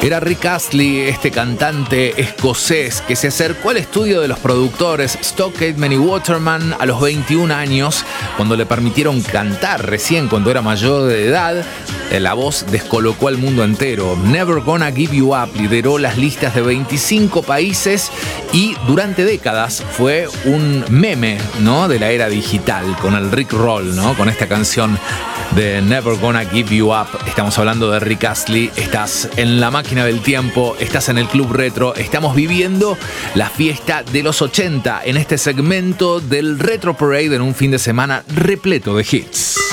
Era Rick Astley, este cantante escocés que se acercó al estudio de los productores Stock Aitken y Waterman a los 21 años, cuando le permitieron cantar recién cuando era mayor de edad. La voz descolocó al mundo entero. Never Gonna Give You Up lideró las listas de 25 países y durante décadas fue un meme, ¿no?, de la era digital, con el Rick Roll, ¿no?, con esta canción de Never Gonna Give You Up. Estamos hablando de Rick Astley. Estás en la máquina del tiempo, estás en el Club Retro. Estamos viviendo la fiesta de los 80 en este segmento del Retro Parade en un fin de semana repleto de hits.